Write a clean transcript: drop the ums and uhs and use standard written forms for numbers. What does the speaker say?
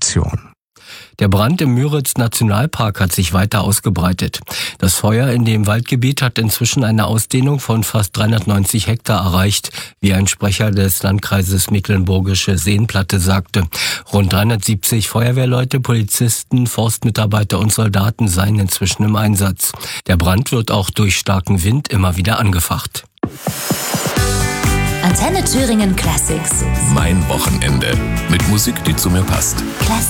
Information. Der Brand im Müritz-Nationalpark hat sich weiter ausgebreitet. Das Feuer in dem Waldgebiet hat inzwischen eine Ausdehnung von fast 390 Hektar erreicht, wie ein Sprecher des Landkreises Mecklenburgische Seenplatte sagte. Rund 370 Feuerwehrleute, Polizisten, Forstmitarbeiter und Soldaten seien inzwischen im Einsatz. Der Brand wird auch durch starken Wind immer wieder angefacht. Antenne Thüringen Classics. Mein Wochenende. Mit Musik, die zu mir passt. Classics.